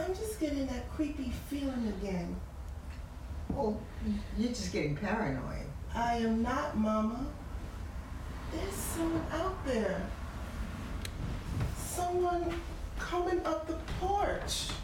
I'm just getting that creepy feeling again. Well, you're just getting paranoid. I am not, Mama. There's someone out there. Someone coming up the porch.